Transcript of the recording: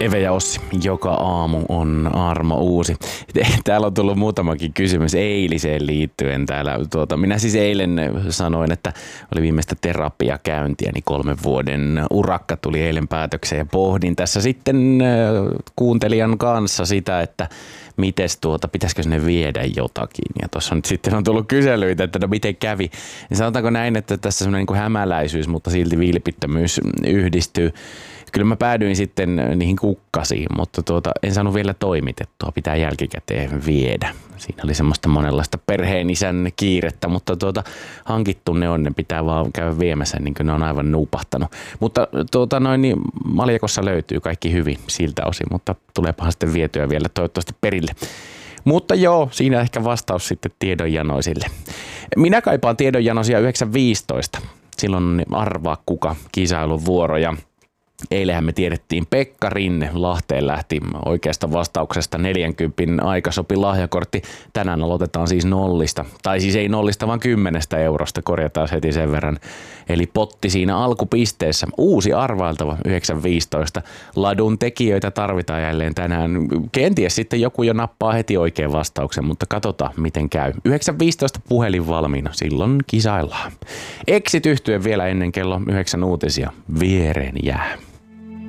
Eve ja Ossi, joka aamu on Armo Uusi. Täällä on tullut muutamakin kysymys eiliseen liittyen. Minä siis eilen sanoin, että oli viimeistä terapiakäyntiä, niin 3 vuoden urakka tuli eilen päätökseen ja pohdin tässä sitten kuuntelijan kanssa sitä, että pitäisikö sinne viedä jotakin. Ja tuossa nyt sitten on tullut kyselyitä, että no miten kävi. Niin sanotaanko näin, että tässä semmoinen niin hämäläisyys, mutta silti vilpittömyys yhdistyy. Kyllä mä päädyin sitten niihin kukkasiin, mutta en saanut vielä toimitettua, pitää jälkikäteen viedä. Siinä oli semmoista monenlaista perheenisän kiirettä, mutta hankittu ne on, ne pitää vaan käydä viemässä, niin kuin ne on aivan nuupahtanut. Mutta niin Maljakossa löytyy kaikki hyvin siltä osin, mutta tuleepahan sitten vietyä vielä toivottavasti perille. Mutta joo, siinä ehkä vastaus sitten tiedonjanoisille. Minä kaipaan tiedonjanoisia 9.15. Silloin arvaa kuka kisailun vuoro ja eilenhän me tiedettiin Pekka Rinne Lahteen lähti oikeasta vastauksesta 40 aikasopi lahjakortti. Tänään aloitetaan siis nollista. Tai siis ei nollista, vaan 10 eurosta, korjataan heti sen verran. Eli potti siinä alkupisteessä. Uusi arvailtava 9.15. Ladun tekijöitä tarvitaan jälleen tänään. Kenties sitten joku jo nappaa heti oikean vastauksen, mutta katsotaan miten käy. 9.15 puhelin valmiina, silloin kisaillaan. Exit-yhtye vielä ennen kello 9 uutisia. Viereen jää.